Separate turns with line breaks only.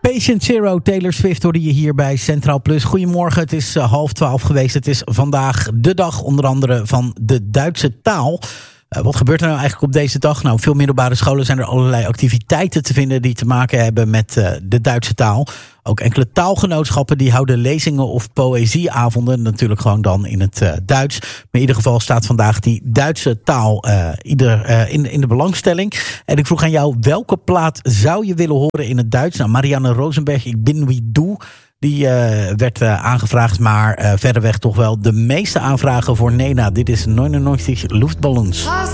Patient Zero, Taylor Swift hoorde je hier bij Centraal Plus. Goedemorgen, het is 11:30 geweest. Het is vandaag de dag onder andere van de Duitse taal. Wat gebeurt er nou eigenlijk op deze dag? Nou, op veel middelbare scholen zijn er allerlei activiteiten te vinden die te maken hebben met de Duitse taal. Ook enkele taalgenootschappen die houden lezingen of poëzieavonden. Natuurlijk gewoon dan in het Duits. Maar in ieder geval staat vandaag die Duitse taal in de belangstelling. En ik vroeg aan jou, welke plaat zou je willen horen in het Duits? Nou, Marianne Rosenberg, Ik bin wie du. Die werd aangevraagd, maar verreweg toch wel de meeste aanvragen voor Nena. Dit is 99 Luftballons.